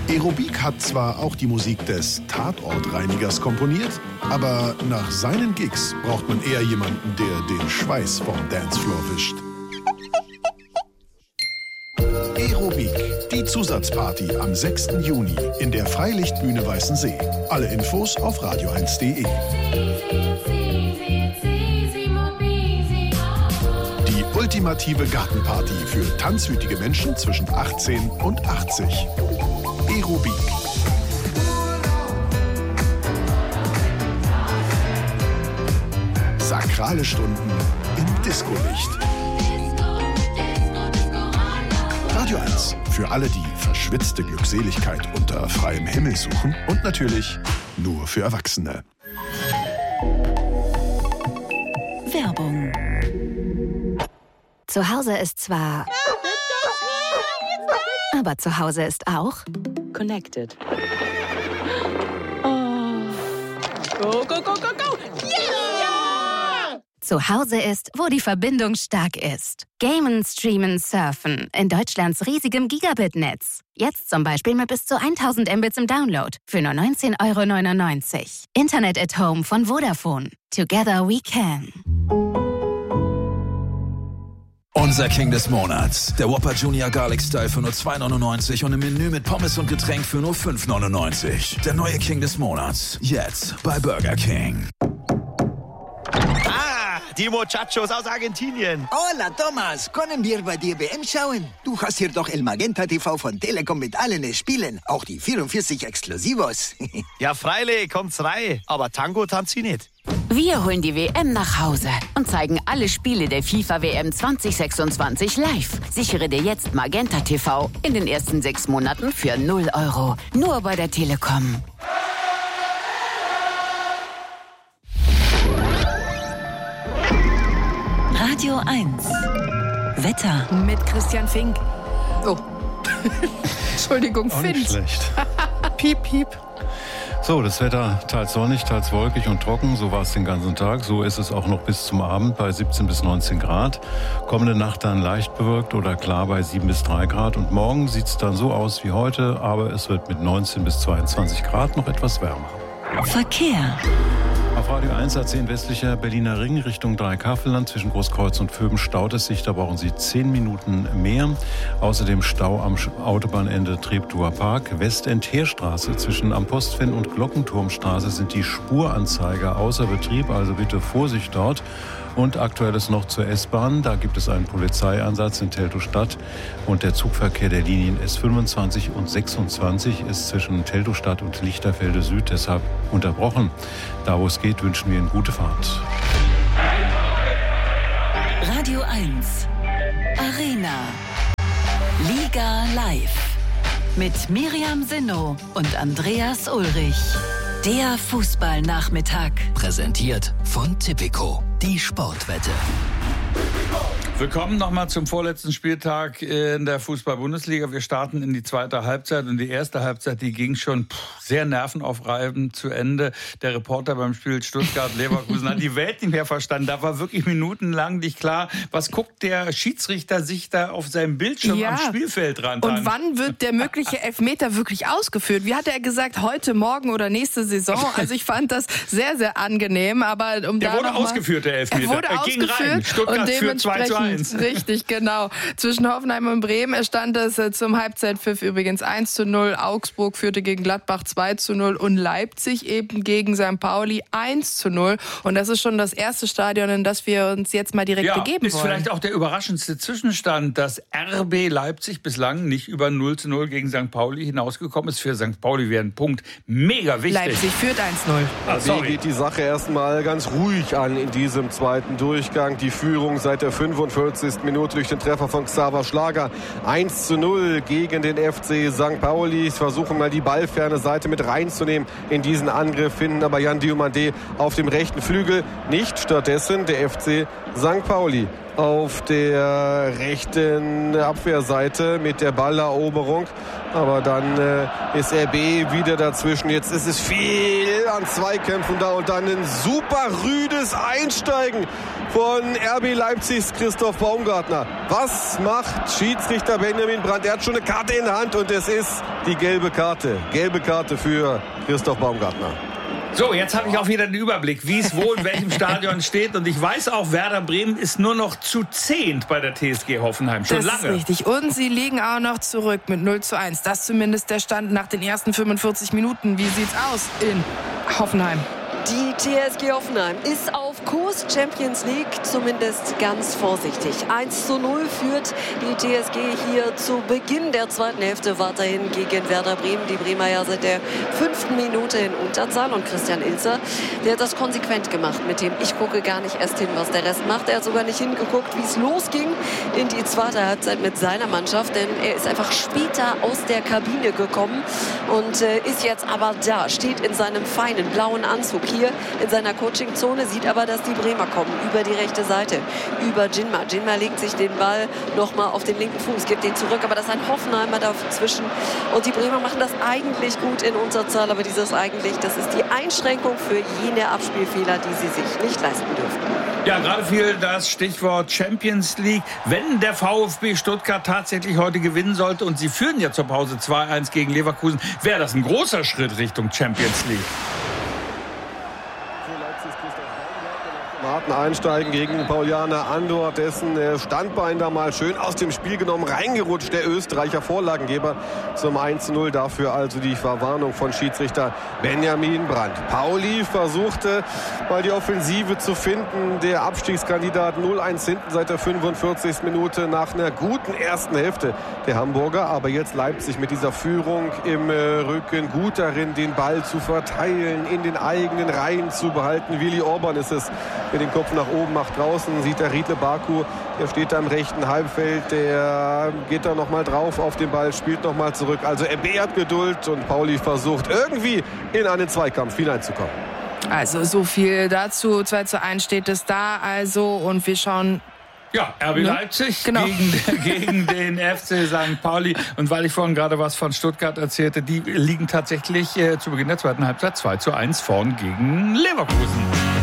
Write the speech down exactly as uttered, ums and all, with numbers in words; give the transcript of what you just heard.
Aerobik hat zwar auch die Musik des Tatortreinigers komponiert, aber nach seinen Gigs braucht man eher jemanden, der den Schweiß vom Dancefloor wischt. Aerobik, die Zusatzparty am sechsten Juni in der Freilichtbühne Weißensee. Alle Infos auf radio eins punkt de. Die ultimative Gartenparty für tanzwütige Menschen zwischen achtzehn und achtzig. Aerobik. Sakrale Stunden im Discolicht. Radio eins. Für alle, die verschwitzte Glückseligkeit unter freiem Himmel suchen. Und natürlich nur für Erwachsene. Werbung. Zu Hause ist zwar... Aber zu Hause ist auch... Connected. Oh. Go, go, go, go, go! Yeah! Zu Hause ist, wo die Verbindung stark ist. Gamen, streamen, surfen. In Deutschlands riesigem Gigabit-Netz. Jetzt zum Beispiel mit bis zu tausend Mbits im Download. Für nur neunzehn Euro neunundneunzig. Internet at Home von Vodafone. Together we can. Unser King des Monats. Der Whopper Junior Garlic Style für nur zwei neunundneunzig und im Menü mit Pommes und Getränk für nur fünf neunundneunzig. Der neue King des Monats. Jetzt bei Burger King. Ah, die Muchachos aus Argentinien. Hola, Thomas. Können wir bei dir W M schauen? Du hast hier doch El Magenta T V von Telekom mit allen Spielen. Auch die vierundvierzig Exklusivos. Ja, freilich, kommt's rein. Aber Tango tanzt sie nicht. Wir holen die W M nach Hause und zeigen alle Spiele der FIFA W M zwanzig sechsundzwanzig live. Sichere dir jetzt Magenta T V in den ersten sechs Monaten für null Euro. Nur bei der Telekom. Radio eins. Wetter. Mit Christian Fink. Oh. Entschuldigung, Auch Fink. nicht schlecht. Piep, piep. So, das Wetter teils sonnig, teils wolkig und trocken. So war es den ganzen Tag. So ist es auch noch bis zum Abend bei siebzehn bis neunzehn Grad. Kommende Nacht dann leicht bewölkt oder klar bei sieben bis drei Grad. Und morgen sieht es dann so aus wie heute, aber es wird mit neunzehn bis zweiundzwanzig Grad noch etwas wärmer. Verkehr. Auf Radio eins A zehn westlicher Berliner Ring Richtung Dreikaffelland zwischen Großkreuz und Vöben staut es sich. Da brauchen Sie zehn Minuten mehr. Außerdem Stau am Autobahnende Treptower Park. Westend-Heerstraße zwischen Am-Postfinn und Glockenturmstraße sind die Spuranzeiger außer Betrieb. Also bitte Vorsicht dort. Und aktuelles noch zur S-Bahn. Da gibt es einen Polizeieinsatz in Teltow-Stadt. Und der Zugverkehr der Linien S fünfundzwanzig und sechsundzwanzig ist zwischen Teltow-Stadt und Lichterfelde Süd deshalb unterbrochen. Da, wo es geht, wünschen wir Ihnen gute Fahrt. Radio eins. Arena. Liga live. Mit Miriam Sinnow und Andreas Ulrich. Der Fußballnachmittag. Präsentiert von Tipico, die Sportwette. Willkommen nochmal zum vorletzten Spieltag in der Fußball-Bundesliga. Wir starten in die zweite Halbzeit und die erste Halbzeit, die ging schon pff, sehr nervenaufreibend zu Ende. Der Reporter beim Spiel Stuttgart-Leverkusen hat die Welt nicht mehr verstanden. Da war wirklich minutenlang nicht klar, was guckt der Schiedsrichter sich da auf seinem Bildschirm Ja. am Spielfeldrand an. Und wann wird der mögliche Elfmeter wirklich ausgeführt? Wie hat er gesagt, heute, morgen oder nächste Saison? Also ich fand das sehr, sehr angenehm. Aber um der da wurde noch mal, ausgeführt, der Elfmeter. Er wurde er ging ausgeführt rein. Stuttgart und führt zwei zu eins. Richtig, genau. Zwischen Hoffenheim und Bremen stand es zum Halbzeitpfiff übrigens eins zu null. Augsburg führte gegen Gladbach zwei zu null und Leipzig eben gegen Sankt Pauli eins zu null. Und das ist schon das erste Stadion, in das wir uns jetzt mal direkt ja, begeben ist wollen. vielleicht auch der überraschendste Zwischenstand, dass R B Leipzig bislang nicht über null zu null gegen Sankt Pauli hinausgekommen ist. Für Sankt Pauli wäre ein Punkt mega wichtig. Leipzig führt eins null. Ah, Wie geht die Sache erstmal ganz ruhig an in diesem zweiten Durchgang. Die Führung seit der fünfundvierzigsten Minute durch den Treffer von Xaver Schlager. eins zu null gegen den F C Sankt Pauli. Sie versuchen mal die ballferne Seite mit reinzunehmen in diesen Angriff, finden aber Jan Diomandé auf dem rechten Flügel nicht. Stattdessen der F C Sankt Pauli auf der rechten Abwehrseite mit der Balleroberung. Aber dann äh, ist R B wieder dazwischen. Jetzt ist es viel an Zweikämpfen da und dann ein super rüdes Einsteigen von R B Leipzigs Christoph Baumgartner. Was macht Schiedsrichter Benjamin Brandt? Er hat schon eine Karte in der Hand und es ist die gelbe Karte. Gelbe Karte für Christoph Baumgartner. So, jetzt habe ich auch wieder den Überblick, wie es wo in welchem Stadion steht. Und ich weiß auch, Werder Bremen ist nur noch zu zehnt bei der T S G Hoffenheim. Schon das lange. Das ist richtig. Und sie liegen auch noch zurück mit null zu eins. Das ist zumindest der Stand nach den ersten fünfundvierzig Minuten. Wie sieht's aus in Hoffenheim? Die T S G Hoffenheim ist auf Kurs Champions League, zumindest ganz vorsichtig. eins zu null führt die T S G hier zu Beginn der zweiten Hälfte weiterhin gegen Werder Bremen. Die Bremer ja seit der fünften Minute in Unterzahl. Und Christian Ilzer, der hat das konsequent gemacht mit dem Ich gucke gar nicht erst hin, was der Rest macht. Er hat sogar nicht hingeguckt, wie es losging in die zweite Halbzeit mit seiner Mannschaft. Denn er ist einfach später aus der Kabine gekommen und äh, ist jetzt aber da, steht in seinem feinen blauen Anzug hier in seiner Coachingzone, sieht aber, dass die Bremer kommen über die rechte Seite, über Jinma. Jinma legt sich den Ball nochmal auf den linken Fuß, gibt den zurück, aber das ist ein Hoffenheimer dazwischen. Und die Bremer machen das eigentlich gut in Unterzahl, aber dieses eigentlich, das ist die Einschränkung für jene Abspielfehler, die sie sich nicht leisten dürfen. Ja, gerade fiel das Stichwort Champions League. Wenn der VfB Stuttgart tatsächlich heute gewinnen sollte und sie führen ja zur Pause zwei eins gegen Leverkusen, wäre das ein großer Schritt Richtung Champions League. Harten einsteigen gegen Paulianer Andor, dessen Standbein da mal schön aus dem Spiel genommen, reingerutscht, der Österreicher Vorlagengeber zum eins zu null. Dafür also die Verwarnung von Schiedsrichter Benjamin Brandt. Pauli versuchte mal die Offensive zu finden. Der Abstiegskandidat null eins hinten seit der fünfundvierzigsten Minute nach einer guten ersten Hälfte der Hamburger. Aber jetzt Leipzig mit dieser Führung im Rücken gut darin, den Ball zu verteilen, in den eigenen Reihen zu behalten. Willi Orban ist es, der den Kopf nach oben macht. Draußen sieht der Riedle Baku, der steht da im rechten Halbfeld, der geht da nochmal drauf auf den Ball, spielt nochmal zurück. Also R B hat Geduld und Pauli versucht irgendwie in einen Zweikampf hineinzukommen. Also so viel dazu. zwei zu eins steht es da also und wir schauen... Ja, R B Leipzig genau. gegen, gegen den F C Sankt Pauli. Und weil ich vorhin gerade was von Stuttgart erzählte, die liegen tatsächlich äh, zu Beginn der zweiten Halbzeit zwei zu eins vorn gegen Leverkusen.